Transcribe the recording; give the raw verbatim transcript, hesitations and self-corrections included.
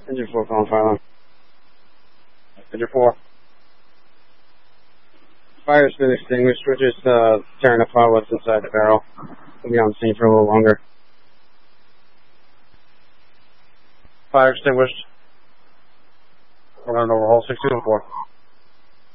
Engine four calling fire alarm. Engine four. Fire's been extinguished. We're just uh, tearing apart what's inside the barrel. We'll be on scene for a little longer. Fire extinguished. We're going to overhaul six two one four.